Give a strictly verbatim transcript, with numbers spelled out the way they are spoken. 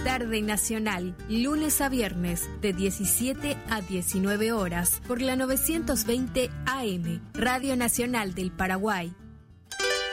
Tarde Nacional, lunes a viernes, de diecisiete a diecinueve horas, por la novecientos veinte A M, Radio Nacional del Paraguay.